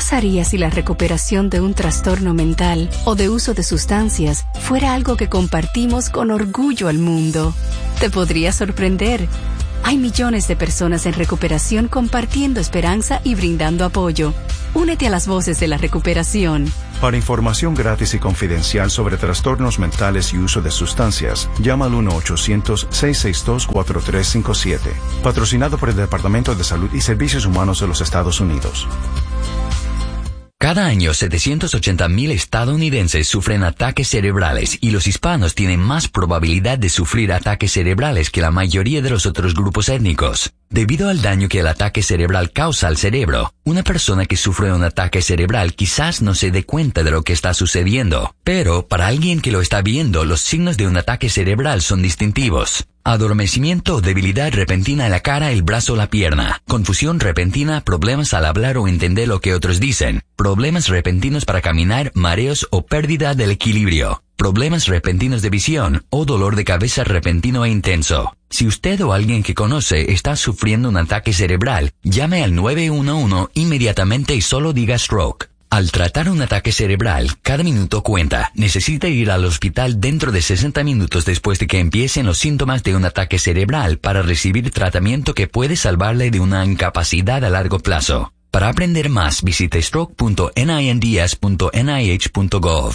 pasaría si la recuperación de un trastorno mental o de uso de sustancias fuera algo que compartimos con orgullo al mundo? Te podría sorprender. Hay millones de personas en recuperación compartiendo esperanza y brindando apoyo. Únete a las voces de la recuperación. Para información gratis y confidencial sobre trastornos mentales y uso de sustancias, llama al 1-800-662-4357. Patrocinado por el Departamento de Salud y Servicios Humanos de los Estados Unidos. Cada año, 780,000 estadounidenses sufren ataques cerebrales y los hispanos tienen más probabilidad de sufrir ataques cerebrales que la mayoría de los otros grupos étnicos. Debido al daño que el ataque cerebral causa al cerebro, una persona que sufre un ataque cerebral quizás no se dé cuenta de lo que está sucediendo, pero para alguien que lo está viendo, los signos de un ataque cerebral son distintivos. Adormecimiento o debilidad repentina en la cara, el brazo o la pierna. Confusión repentina, problemas al hablar o entender lo que otros dicen. Problemas repentinos para caminar, mareos o pérdida del equilibrio. Problemas repentinos de visión o dolor de cabeza repentino e intenso. Si usted o alguien que conoce está sufriendo un ataque cerebral, llame al 911 inmediatamente y solo diga stroke. Al tratar un ataque cerebral, cada minuto cuenta. Necesita ir al hospital dentro de 60 minutos después de que empiecen los síntomas de un ataque cerebral para recibir tratamiento que puede salvarle de una incapacidad a largo plazo. Para aprender más, visite stroke.ninds.nih.gov.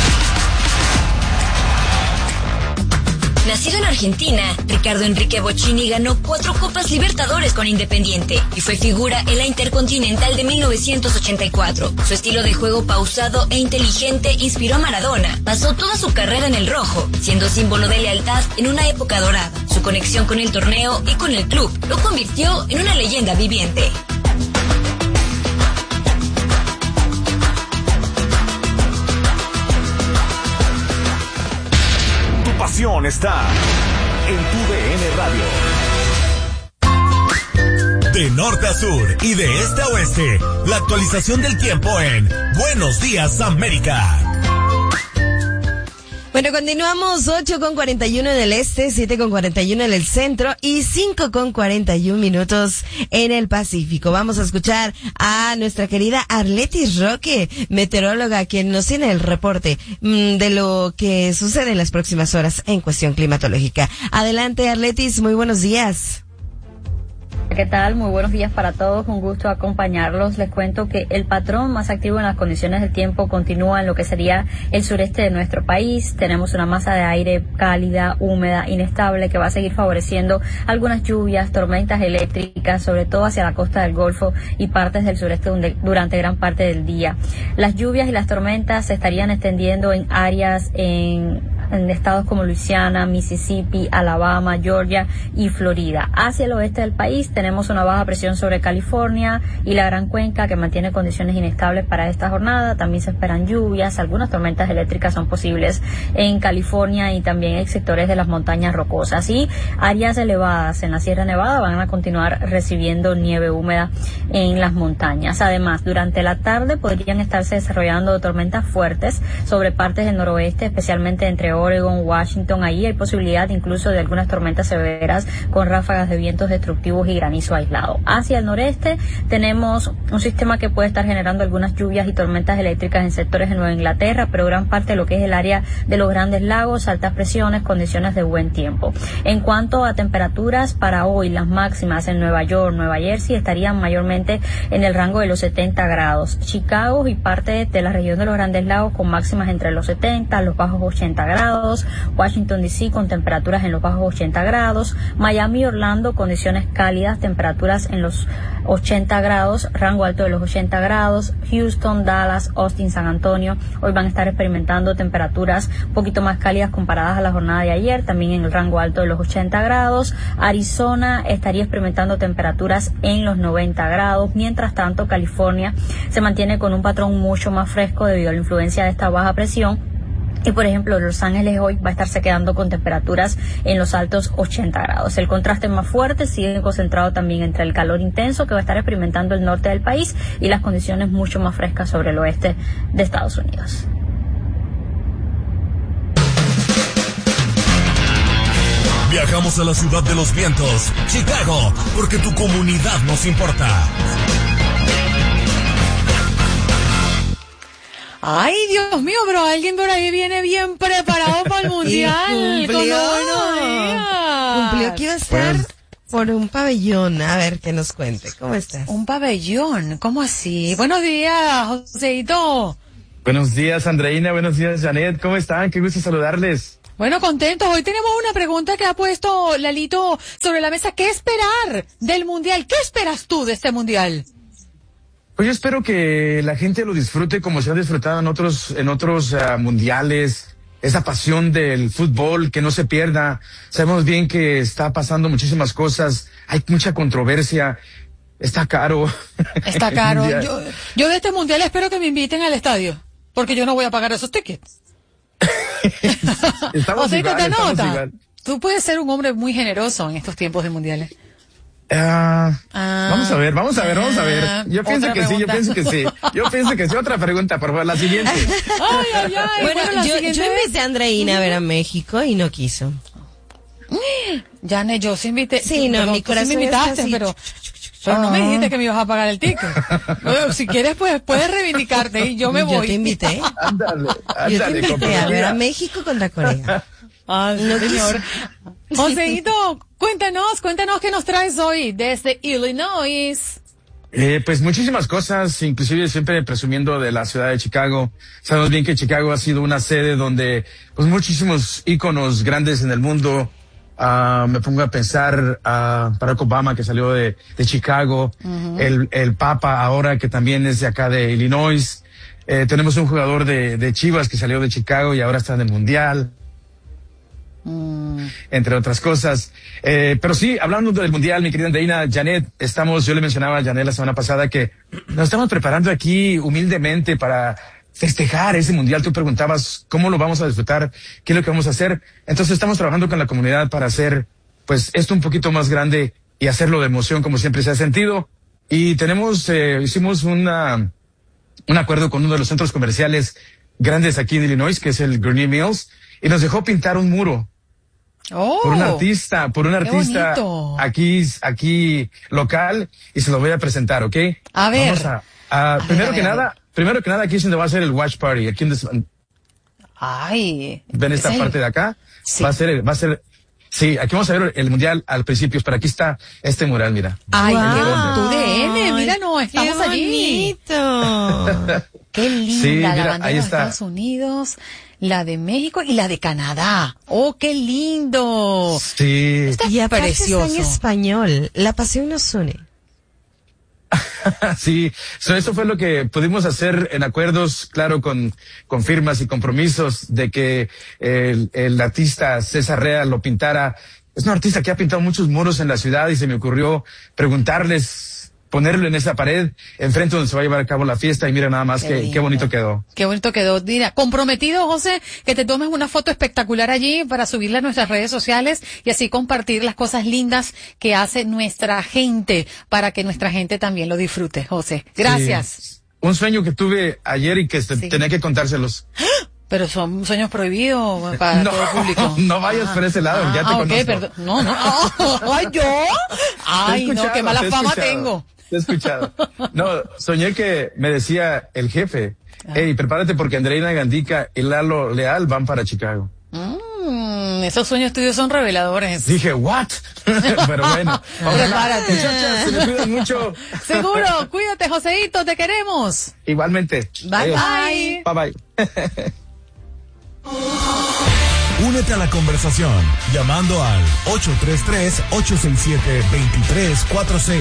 Nacido en Argentina, Ricardo Enrique Bocchini ganó 4 Copas Libertadores con Independiente y fue figura en la Intercontinental de 1984. Su estilo de juego pausado e inteligente inspiró a Maradona. Pasó toda su carrera en el rojo, siendo símbolo de lealtad en una época dorada. Su conexión con el torneo y con el club lo convirtió en una leyenda viviente. Pasión está en tu DN Radio. De norte a sur y de este a oeste, la actualización del tiempo en Buenos Días América. Bueno, continuamos 8:41 en el este, 7:41 en el centro y 5:41 en el Pacífico. Vamos a escuchar a nuestra querida Arletis Roque, meteoróloga, quien nos tiene el reporte de lo que sucede en las próximas horas en cuestión climatológica. Adelante, Arletis, muy buenos días. ¿Qué tal? Muy buenos días para todos, un gusto acompañarlos. Les cuento que el patrón más activo en las condiciones del tiempo continúa en lo que sería el sureste de nuestro país. Tenemos una masa de aire cálida, húmeda, inestable que va a seguir favoreciendo algunas lluvias, tormentas eléctricas, sobre todo hacia la costa del Golfo y partes del sureste durante gran parte del día. Las lluvias y las tormentas se estarían extendiendo en áreas en estados como Luisiana, Mississippi, Alabama, Georgia y Florida. Hacia el oeste del país tenemos una baja presión sobre California y la Gran Cuenca que mantiene condiciones inestables para esta jornada. También se esperan lluvias, algunas tormentas eléctricas son posibles en California y también en sectores de las montañas rocosas. Y áreas elevadas en la Sierra Nevada van a continuar recibiendo nieve húmeda en las montañas. Además, durante la tarde podrían estarse desarrollando tormentas fuertes sobre partes del noroeste, especialmente entre Oregon, Washington. Ahí hay posibilidad incluso de algunas tormentas severas con ráfagas de vientos destructivos y granizo aislado. Hacia el noreste tenemos un sistema que puede estar generando algunas lluvias y tormentas eléctricas en sectores de Nueva Inglaterra, pero gran parte de lo que es el área de los Grandes Lagos, altas presiones, condiciones de buen tiempo. En cuanto a temperaturas, para hoy las máximas en Nueva York, Nueva Jersey estarían mayormente en el rango de los 70 grados. Chicago y parte de la región de los Grandes Lagos con máximas entre los 70 a los bajos 80 grados. Washington DC con temperaturas en los bajos 80 grados. Miami y Orlando condiciones cálidas, temperaturas en los 80 grados, rango alto de los 80 grados. Houston, Dallas, Austin, San Antonio hoy van a estar experimentando temperaturas un poquito más cálidas comparadas a la jornada de ayer, también en el rango alto de los 80 grados. Arizona estaría experimentando temperaturas en los 90 grados. Mientras tanto, California se mantiene con un patrón mucho más fresco debido a la influencia de esta baja presión. Y por ejemplo, Los Ángeles hoy va a estarse quedando con temperaturas en los altos 80 grados. El contraste más fuerte sigue concentrado también entre el calor intenso que va a estar experimentando el norte del país y las condiciones mucho más frescas sobre el oeste de Estados Unidos. Viajamos a la ciudad de los vientos, Chicago, porque tu comunidad nos importa. Ay, Dios mío, pero alguien por ahí viene bien preparado para el mundial. Cumplió que iba a estar por un pabellón. A ver, que nos cuente. ¿Cómo estás? Un pabellón, ¿cómo así? Buenos días, Joseito. Buenos días, Andreina. Buenos días, Janet. ¿Cómo están? Qué gusto saludarles. Bueno, contentos. Hoy tenemos una pregunta que ha puesto Lalito sobre la mesa. ¿Qué esperar del mundial? ¿Qué esperas tú de este mundial? Pues yo espero que la gente lo disfrute como se ha disfrutado en otros mundiales. Esa pasión del fútbol, que no se pierda. Sabemos bien que está pasando muchísimas cosas. Hay mucha controversia. Está caro. Está caro. Yo de este mundial espero que me inviten al estadio, porque yo no voy a pagar esos tickets. Estamos igual. Tú puedes ser un hombre muy generoso en estos tiempos de mundiales. Vamos a ver. Yo pienso que sí. Otra pregunta, por favor, la siguiente. Ay. Bueno, yo invité a Andreina a ver a México y no quiso. Janet, yo sí invité. Sí, no, mi corazón sí me invitaste, pero no me dijiste que me ibas a pagar el ticket. Bueno, si quieres, pues puedes reivindicarte y yo me voy. Yo te invité. Ándale, yo te invité a ver a México contra Corea. No, señor. Joseito, cuéntanos qué nos traes hoy desde Illinois. Pues muchísimas cosas, inclusive siempre presumiendo de la ciudad de Chicago. Sabemos bien que Chicago ha sido una sede donde pues muchísimos íconos grandes en el mundo. Me pongo a pensar a Barack Obama, que salió de Chicago, el Papa ahora, que también es de acá de Illinois. Tenemos un jugador de Chivas que salió de Chicago y ahora está en el Mundial. Entre otras cosas. Pero sí, hablando del mundial, mi querida Andreina, Janet, yo le mencionaba a Janet la semana pasada que nos estamos preparando aquí humildemente para festejar ese mundial. Tú preguntabas cómo lo vamos a disfrutar, qué es lo que vamos a hacer. Entonces estamos trabajando con la comunidad para hacer pues esto un poquito más grande y hacerlo de emoción como siempre se ha sentido. Y hicimos un acuerdo con uno de los centros comerciales grandes aquí en Illinois, que es el Gurnee Mills, y nos dejó pintar un muro. Por un artista aquí local, y se lo voy a presentar, ¿ok? A ver. Primero que nada, aquí es donde va a ser el watch party. Aquí ¿ven esta parte de acá? Sí. Va a ser, sí, aquí vamos a ver el mundial al principio, pero aquí está este mural, mira. Ay, wow. Tu DN, mira, no, estamos allí. Qué linda, sí, mira, la bandera de Estados Unidos, la de México y la de Canadá. ¡Oh, qué lindo! Sí. Está y aparte precioso. Está en español. La pasión nos une. Sí, eso fue lo que pudimos hacer en acuerdos, claro, con firmas y compromisos de que el artista César Rea lo pintara. Es un artista que ha pintado muchos muros en la ciudad y se me ocurrió ponerlo en esa pared, enfrente donde se va a llevar a cabo la fiesta, y mira nada más qué bonito quedó. Qué bonito quedó. Mira, comprometido, José, que te tomes una foto espectacular allí para subirla a nuestras redes sociales y así compartir las cosas lindas que hace nuestra gente, para que nuestra gente también lo disfrute, José. Gracias. Sí. Un sueño que tuve ayer y que tenía que contárselos. Pero son sueños prohibidos para todo el público. No vayas por ese lado, ya te conozco. Ok, perdón. No. Ay, ¿yo? Ay, no, qué mala fama tengo. Te he escuchado. No, soñé que me decía el jefe, hey, prepárate porque Andreina Gandica y Lalo Leal van para Chicago. Esos sueños tuyos son reveladores. Dije, ¿what? Pero bueno. Prepárate. Muchachas, se me cuidan mucho. Seguro, cuídate, Joseito, te queremos. Igualmente. Bye. Bye. Únete a la conversación llamando al 833-867-2346.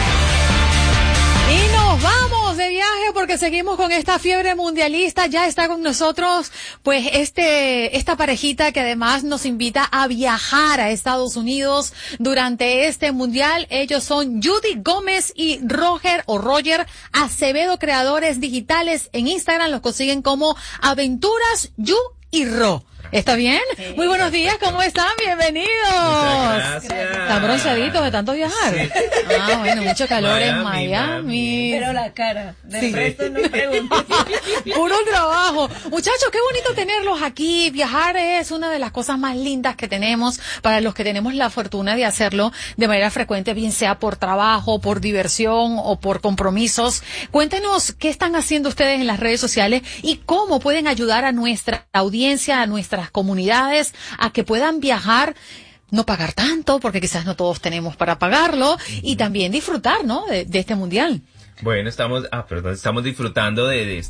Y nos vamos de viaje porque seguimos con esta fiebre mundialista. Ya está con nosotros pues esta parejita que además nos invita a viajar a Estados Unidos durante este mundial. Ellos son Judy Gómez y Roger Acevedo, creadores digitales en Instagram. Los consiguen como Aventuras Yu y Ro. ¿Está bien? Sí. Muy buenos días, ¿cómo están? Bienvenidos. Muchas gracias. ¿Están bronceaditos de tanto viajar? Sí. Bueno, mucho calor en Miami. Miami. Pero la cara, del Sí. resto no pregunto. Puro trabajo. Muchachos, qué bonito tenerlos aquí. Viajar es una de las cosas más lindas que tenemos para los que tenemos la fortuna de hacerlo de manera frecuente, bien sea por trabajo, por diversión o por compromisos. Cuéntenos qué están haciendo ustedes en las redes sociales y cómo pueden ayudar a nuestra audiencia, a nuestras comunidades, a que puedan viajar, no pagar tanto, porque quizás no todos tenemos para pagarlo, y también disfrutar, ¿no?, de este mundial. Bueno, estamos disfrutando de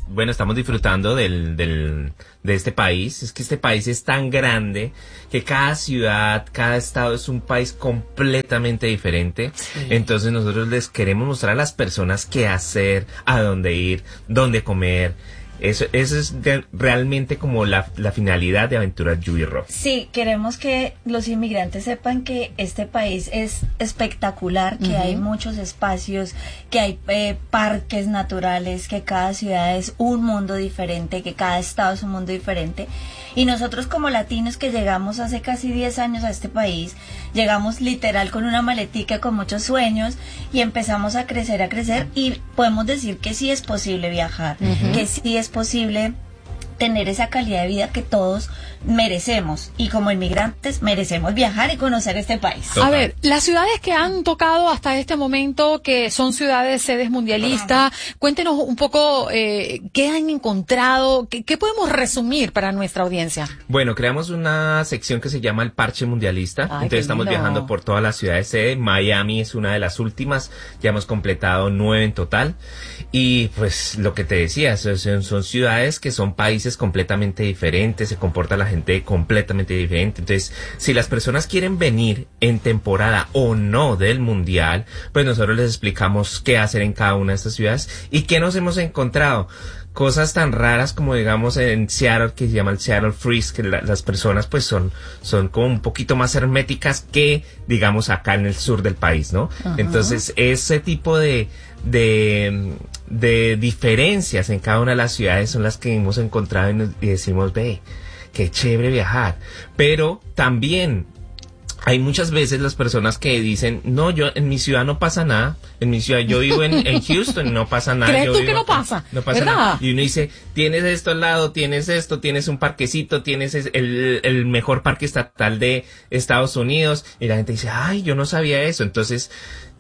este país. Es que este país es tan grande que cada ciudad, cada estado es un país completamente diferente. Sí. Entonces nosotros les queremos mostrar a las personas qué hacer, a dónde ir, dónde comer. Eso es realmente como la finalidad de Aventuras Yubi Rock. Sí, queremos que los inmigrantes sepan que este país es espectacular, que hay muchos espacios, que hay parques naturales, que cada ciudad es un mundo diferente, que cada estado es un mundo diferente. Y nosotros como latinos que llegamos hace casi 10 años a este país, llegamos literal con una maletica, con muchos sueños, y empezamos a crecer, y podemos decir que sí es posible viajar, que sí es posible tener esa calidad de vida que todos merecemos, y como inmigrantes merecemos viajar y conocer este país. A ver, las ciudades que han tocado hasta este momento, que son ciudades sedes mundialistas, cuéntenos un poco qué han encontrado, qué podemos resumir para nuestra audiencia. Bueno, creamos una sección que se llama el Parche Mundialista. Entonces estamos viajando por todas las ciudades sede. Miami es una de las últimas, ya hemos completado 9 en total, y pues lo que te decía, son ciudades que son países completamente diferentes, se comporta la gente completamente diferente. Entonces, si las personas quieren venir en temporada o no del mundial, pues nosotros les explicamos qué hacer en cada una de estas ciudades y qué nos hemos encontrado. Cosas tan raras como, digamos, en Seattle, que se llama el Seattle Freeze, que las personas pues son como un poquito más herméticas que, digamos, acá en el sur del país, ¿no? Entonces, ese tipo de diferencias en cada una de las ciudades son las que hemos encontrado y decimos, ve, qué chévere viajar. Pero también hay muchas veces las personas que dicen, no, yo en mi ciudad no pasa nada, en mi ciudad yo vivo en Houston, no pasa nada. ¿Crees yo tú vivo que no acá, pasa? No pasa ¿verdad? nada. Y uno dice, tienes esto al lado, tienes esto, tienes un parquecito, tienes el mejor parque estatal de Estados Unidos, y la gente dice, ay, yo no sabía eso. Entonces,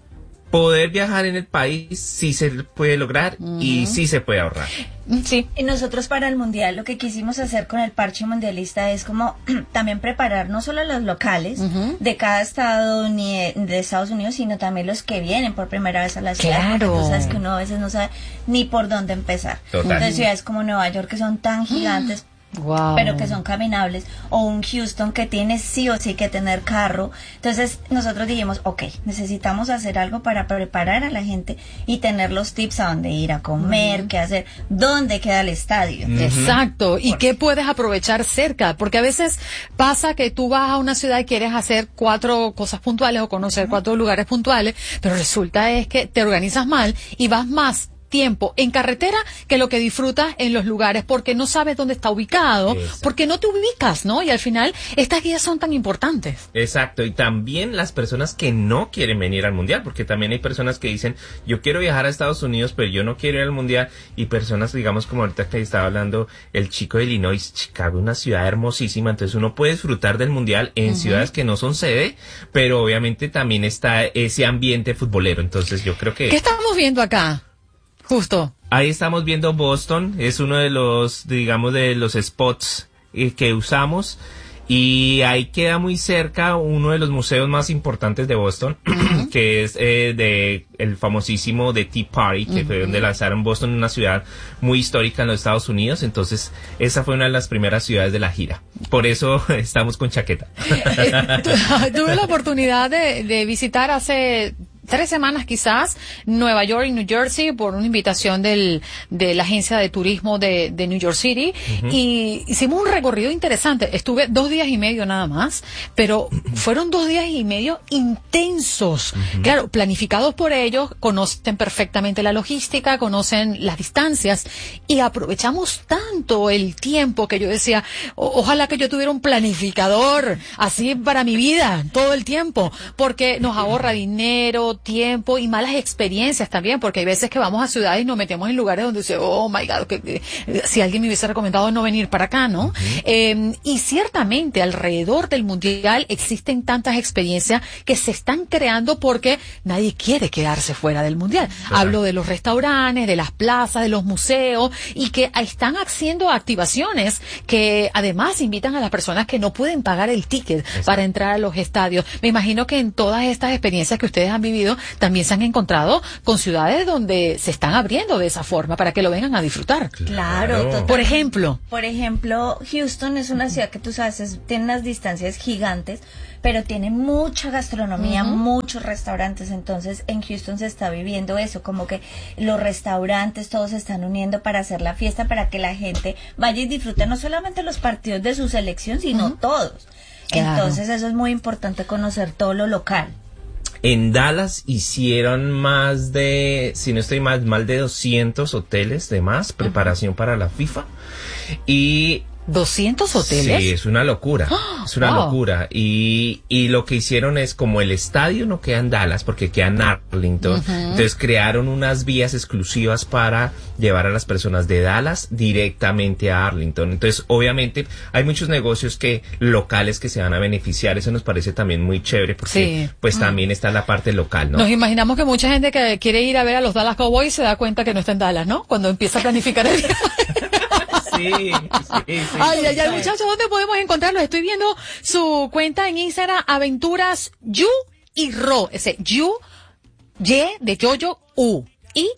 poder viajar en el país sí se puede lograr y sí se puede ahorrar. Sí. Y nosotros para el mundial lo que quisimos hacer con el parche mundialista es como también preparar no solo a los locales de cada estado ni de Estados Unidos, sino también los que vienen por primera vez a la ciudad. Claro. Porque tú sabes que uno a veces no sabe ni por dónde empezar. Total. Entonces ciudades como Nueva York, que son tan gigantes, Wow. pero que son caminables, o un Houston que tiene sí o sí que tener carro. Entonces nosotros dijimos, ok, necesitamos hacer algo para preparar a la gente y tener los tips a dónde ir a comer, qué hacer, dónde queda el estadio. Exacto, y qué puedes aprovechar cerca, porque a veces pasa que tú vas a una ciudad y quieres hacer 4 cosas puntuales o conocer 4 lugares puntuales, pero resulta es que te organizas mal y vas más tiempo en carretera que lo que disfrutas en los lugares, porque no sabes dónde está ubicado. Exacto. Porque no te ubicas, ¿no? Y al final estas guías son tan importantes. Exacto, y también las personas que no quieren venir al mundial, porque también hay personas que dicen, yo quiero viajar a Estados Unidos, pero yo no quiero ir al mundial, y personas, digamos, como ahorita que estaba hablando el chico de Illinois, Chicago, una ciudad hermosísima, entonces uno puede disfrutar del mundial en ciudades que no son sede, pero obviamente también está ese ambiente futbolero. Entonces yo creo que... ¿Qué estamos viendo acá? Justo. Ahí estamos viendo Boston, es uno de los, digamos, de los spots que usamos, y ahí queda muy cerca uno de los museos más importantes de Boston, que es de el famosísimo The Tea Party, que fue donde lanzaron Boston, una ciudad muy histórica en los Estados Unidos. Entonces esa fue una de las primeras ciudades de la gira, por eso estamos con chaqueta. Tuve la oportunidad de visitar hace 3 semanas quizás, Nueva York y New Jersey, por una invitación de la agencia de turismo de New York City, y hicimos un recorrido interesante. Estuve 2 días y medio nada más, pero fueron 2 días y medio intensos. Claro, planificados por ellos, conocen perfectamente la logística, conocen las distancias, y aprovechamos tanto el tiempo que yo decía, ojalá que yo tuviera un planificador así para mi vida todo el tiempo, porque nos ahorra dinero, tiempo y malas experiencias también, porque hay veces que vamos a ciudades y nos metemos en lugares donde dice, oh my God, si alguien me hubiese recomendado no venir para acá, ¿no? Y ciertamente alrededor del mundial existen tantas experiencias que se están creando porque nadie quiere quedarse fuera del mundial. Hablo de los restaurantes, de las plazas, de los museos, y que están haciendo activaciones que además invitan a las personas que no pueden pagar el ticket para entrar a los estadios. Me imagino que en todas estas experiencias que ustedes han vivido también se han encontrado con ciudades donde se están abriendo de esa forma para que lo vengan a disfrutar. Claro, totalmente. Por ejemplo, Houston es una ciudad que tú sabes, tiene unas distancias gigantes, pero tiene mucha gastronomía, muchos restaurantes. Entonces en Houston se está viviendo eso, como que los restaurantes todos se están uniendo para hacer la fiesta, para que la gente vaya y disfrute no solamente los partidos de su selección, sino todos. Claro. Entonces eso es muy importante, conocer todo lo local. En Dallas hicieron más de, si no estoy mal de 200 hoteles de más, preparación para la FIFA. Y 200 hoteles. Sí, es una locura. Es una locura. Y lo que hicieron es, como el estadio no queda en Dallas porque queda en Arlington, entonces crearon unas vías exclusivas para llevar a las personas de Dallas directamente a Arlington. Entonces, obviamente, hay muchos negocios locales que se van a beneficiar. Eso nos parece también muy chévere porque pues también está la parte local, ¿no? Nos imaginamos que mucha gente que quiere ir a ver a los Dallas Cowboys se da cuenta que no está en Dallas, ¿no? Cuando empieza a planificar el viaje. Sí. Ay, muchachos, ¿dónde podemos encontrarlos? Estoy viendo su cuenta en Instagram, Aventuras Yu y Ro. Ese Yu, Y de Yoyo, U. Y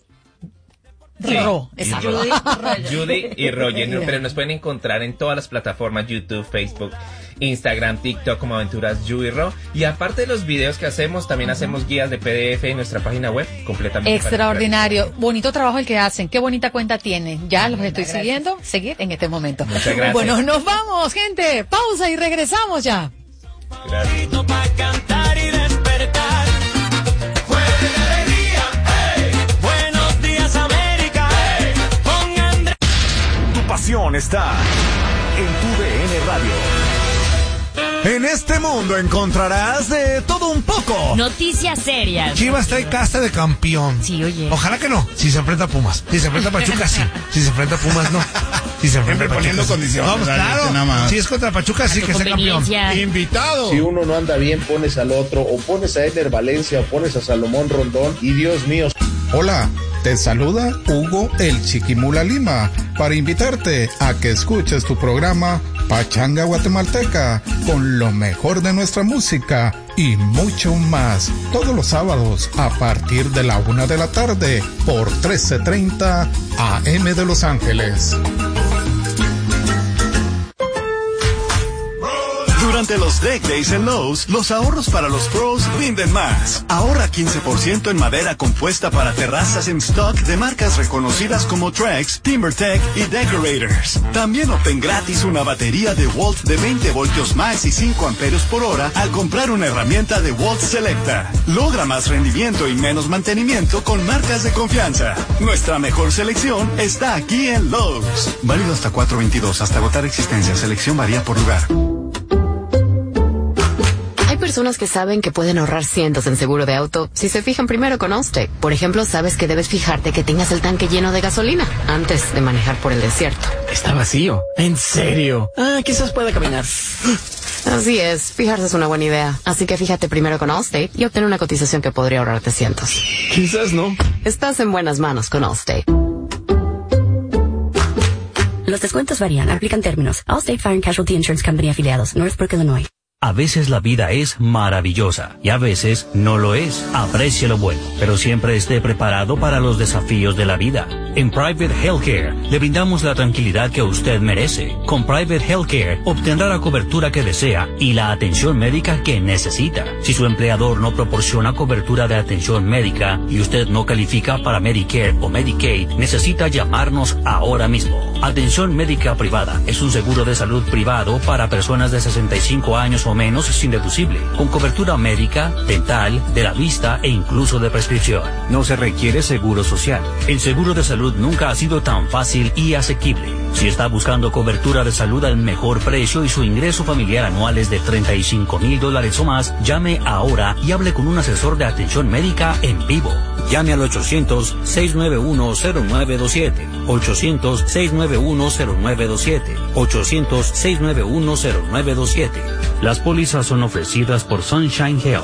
Ro. Exacto. Judy y Roger. Pero nos pueden encontrar en todas las plataformas: YouTube, Facebook, Instagram, TikTok, como Aventuras Yu y Ro. Y aparte de los videos que hacemos, también hacemos guías de PDF en nuestra página web completamente. Extraordinario. Bonito trabajo el que hacen. Qué bonita cuenta tienen. Ya los estoy siguiendo. Seguir en este momento. Muchas gracias. Bueno, nos vamos, gente. Pausa y regresamos ya. Gracias. Pasión está en tu DN Radio. En este mundo encontrarás de todo un poco. Noticias serias. Chivas trae casta de campeón. Sí, oye. Ojalá que no. Si se enfrenta a Pumas. Si se enfrenta a Pachuca, sí. Si se enfrenta a Pumas, no. Si se enfrenta a Pachuca, poniendo condiciones. Vamos, claro. Si es contra Pachuca, sí que sea campeón. Invitado. Si uno no anda bien, pones al otro. O pones a Eder Valencia, o pones a Salomón Rondón. Y Dios mío. Hola, te saluda Hugo el Chiquimula Lima para invitarte a que escuches tu programa Pachanga Guatemalteca con lo mejor de nuestra música y mucho más todos los sábados a partir de la 1 de la tarde por 1330 AM de Los Ángeles. Durante los Deck Days en Lowe's, los ahorros para los pros rinden más. Ahorra 15% en madera compuesta para terrazas en stock de marcas reconocidas como Trex, TimberTech y Decorators. También obtén gratis una batería de Walt de 20 voltios más y 5 amperios por hora al comprar una herramienta de Walt Selecta. Logra más rendimiento y menos mantenimiento con marcas de confianza. Nuestra mejor selección está aquí en Lowe's. Válido hasta 4/22, hasta agotar existencia. Selección varía por lugar. Hay personas que saben que pueden ahorrar cientos en seguro de auto si se fijan primero con Allstate. Por ejemplo, sabes que debes fijarte que tengas el tanque lleno de gasolina antes de manejar por el desierto. Está vacío. ¿En serio? Quizás pueda caminar. Así es, fijarse es una buena idea. Así que fíjate primero con Allstate y obtén una cotización que podría ahorrarte cientos. Quizás no. Estás en buenas manos con Allstate. Los descuentos varían, aplican términos. Allstate Fire and Casualty Insurance Company afiliados, Northbrook, Illinois. A veces la vida es maravillosa y a veces no lo es. Aprecie lo bueno, pero siempre esté preparado para los desafíos de la vida. En Private Healthcare le brindamos la tranquilidad que usted merece. Con Private Healthcare obtendrá la cobertura que desea y la atención médica que necesita. Si su empleador no proporciona cobertura de atención médica y usted no califica para Medicare o Medicaid, necesita llamarnos ahora mismo. Atención médica privada es un seguro de salud privado para personas de 65 años o menos sin deducible, con cobertura médica, dental, de la vista e incluso de prescripción. No se requiere seguro social. El seguro de salud nunca ha sido tan fácil y asequible. Si está buscando cobertura de salud al mejor precio y su ingreso familiar anual es de $35,000 o más, llame ahora y hable con un asesor de atención médica en vivo. Llame al 800-691-0927. 800-691-0927. 800-691-0927. Las pólizas son ofrecidas por Sunshine Health.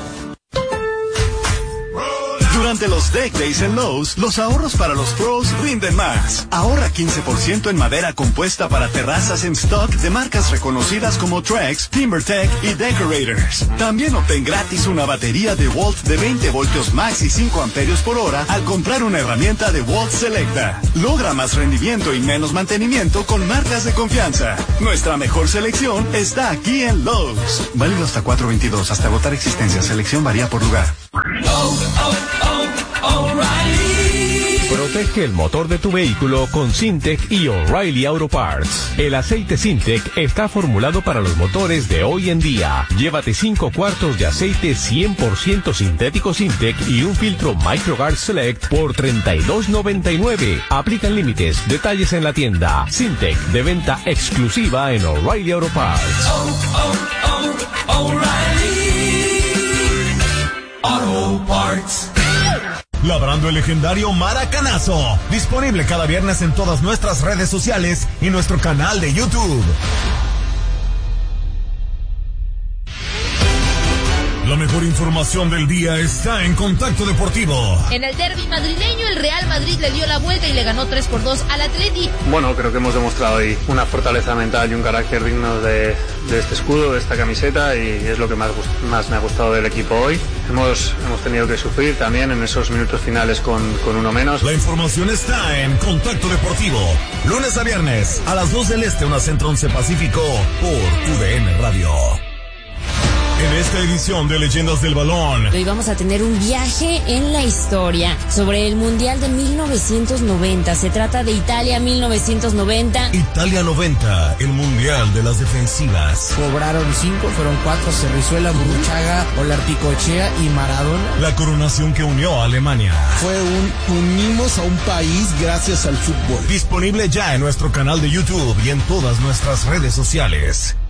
Durante los Deck Days en Lowe's, los ahorros para los pros rinden más. Ahorra 15% en madera compuesta para terrazas en stock de marcas reconocidas como Trex, TimberTech y Decorators. También obtén gratis una batería de Volt de 20 voltios max y 5 amperios por hora al comprar una herramienta de Volt Selecta. Logra más rendimiento y menos mantenimiento con marcas de confianza. Nuestra mejor selección está aquí en Lowe's. Válido hasta 4/22, hasta agotar existencia. Selección varía por lugar. Protege el motor de tu vehículo con Syntec y O'Reilly Auto Parts. El aceite Syntec está formulado para los motores de hoy en día. Llévate 5 cuartos de aceite 100% sintético Syntec y un filtro MicroGuard Select por $32.99. Aplican límites. Detalles en la tienda. Syntec, de venta exclusiva en O'Reilly Auto Parts. O'Reilly Auto Parts. Labrando el legendario Maracanazo. Disponible cada viernes en todas nuestras redes sociales y nuestro canal de YouTube. La mejor información del día está en Contacto Deportivo. En el derbi madrileño, el Real Madrid le dio la vuelta y le ganó 3-2 al Atleti. Bueno, creo que hemos demostrado hoy una fortaleza mental y un carácter digno de este escudo, de esta camiseta, y es lo que más me ha gustado del equipo hoy. Hemos tenido que sufrir también en esos minutos finales con uno menos. La información está en Contacto Deportivo. Lunes a viernes, a las 2 del Este, 1 Centro, 11 Pacífico, por UDN Radio. En esta edición de Leyendas del Balón, hoy vamos a tener un viaje en la historia sobre el Mundial de 1990. Se trata de Italia 1990. Italia 90, el Mundial de las defensivas. Cobraron 5, fueron 4, Cerrizuela, Burruchaga, Olarticochea y Maradona. La coronación que unió a Alemania. Fue unimos a un país gracias al fútbol. Disponible ya en nuestro canal de YouTube y en todas nuestras redes sociales.